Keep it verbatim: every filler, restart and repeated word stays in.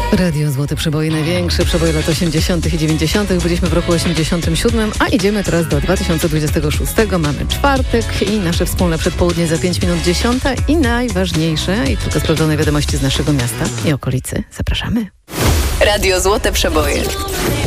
Radio Złote Przeboje, największe przeboje lat osiemdziesiątych i dziewięćdziesiątych. Byliśmy w roku osiemdziesiątym siódmym, a idziemy teraz do dwa tysiące dwudziestego szóstego. Mamy czwartek i nasze wspólne przedpołudnie za pięć minut dziesiąta i najważniejsze i tylko sprawdzone wiadomości z naszego miasta i okolicy. Zapraszamy. Radio Złote Przeboje.